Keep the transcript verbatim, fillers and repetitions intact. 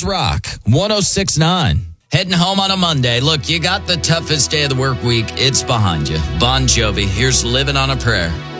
Rock one oh six point nine. Heading home on a Monday. Look, you got the toughest day of the work week. It's behind you. Bon Jovi, here's Living on a Prayer.